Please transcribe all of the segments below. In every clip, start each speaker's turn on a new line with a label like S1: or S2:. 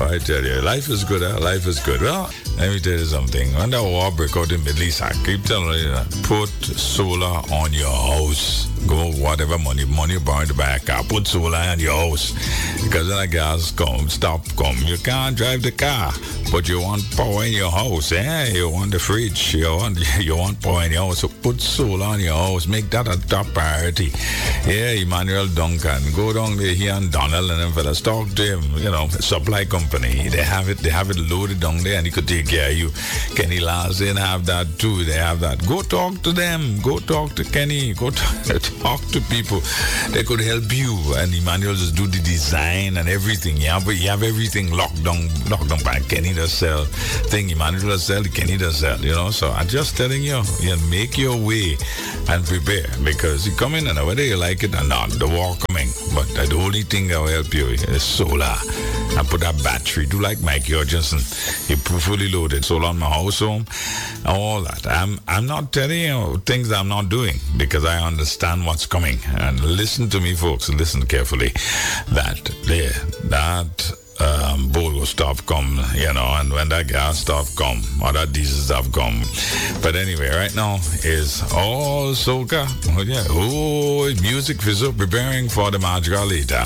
S1: I tell you, life is good, huh? Life is good. Well, let me tell you something. When the war break out in Middle East, I keep telling you, put solar on your house. Go whatever money you borrow to buy a car, put solar on your house. Because when the gas stop come, you can't drive the car. But you want power in your house, eh? You want the fridge, you want power in your house. So put solar on your house. Make that a top priority. Yeah, Emmanuel Duncan. Go down there, he and Donald and them fellas. Talk to him, supply company. They have it loaded down there and he could take care of you. Kenny Larson have that too. They have that. Go talk to them. Go talk to Kenny. Go talk to people. They could help you. And Emmanuel just do the design and everything. You have everything locked down by Kenny does sell. Thing Emmanuel does sell, Kenny does sell, So I'm just telling you, make your way and prepare because you come in and whether you like it or not, the war coming. But the only thing that will help you is solar. And put that battery. Do like Mike Jorgensen. You fully loaded. Solar on my house home. All that. I'm not telling you things that I'm not doing because I understand what's coming. And listen to me, folks. Listen carefully. That boat will stop come, and when that gas stop come, or that diesel stop come. But anyway, right now is all soca. Music for preparing for the Mardi Gras later.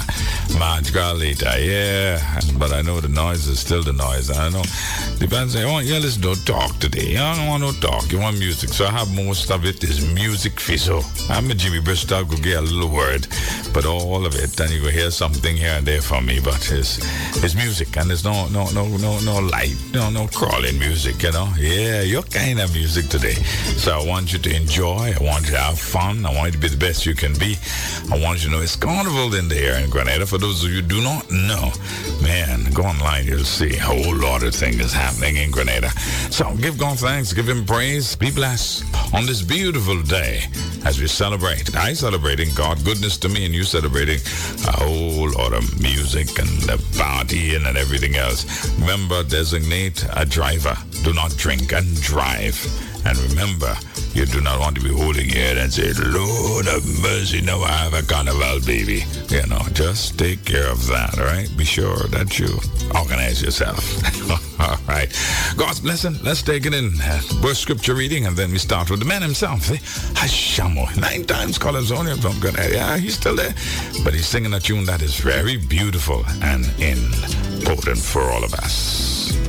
S1: Yeah. But I know the noise is still the noise. I know. Depends. I want you to listen to talk today. I don't want no talk. You want music. So I have most of it is music fizzle. I'm a Jimmy Bristol, go get a little word. But all of it, and you go hear something here and there from me. But it's music, and there's no light, no crawling music, Yeah, your kind of music today. So I want you to enjoy. I want you to have fun. I want you to be the best you can be. I want you to know it's carnival in the air in Grenada. For those of you who do not know, man, go online, you'll see a whole lot of things happening in Grenada. So give God thanks, give him praise, be blessed on this beautiful day as we celebrate. I celebrating God goodness to me, and you celebrating a whole lot of music and the party and everything else. Remember, designate a driver. Do not drink and drive. And remember, you do not want to be holding your head and say, Lord of mercy, now I have a carnival, baby. Just take care of that, all right? Be sure that you organize yourself. All right. God's blessing. Let's take it in. First scripture reading, and then we start with the man himself. Hashamo. 9 times called Zonia from Grenada. Yeah, he's still there. But he's singing a tune that is very beautiful and important for all of us.